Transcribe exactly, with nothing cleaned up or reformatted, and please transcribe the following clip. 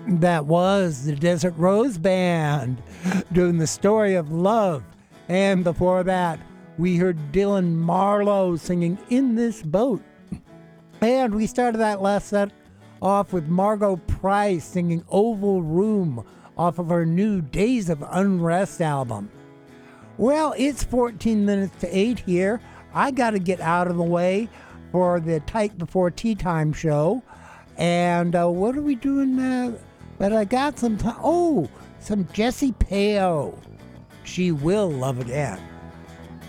That was the Desert Rose Band doing the story of love. And before that, we heard Dylan Marlowe singing In This Boat. And we started that last set off with Margot Price singing Oval Room off of her new Days of Unrest album. Well, it's fourteen minutes to eight here. I got to get out of the way for the Tight Before Tea Time show. And uh, what are we doing now? But I got some time. Oh, some Jessie Peo. She will love it in.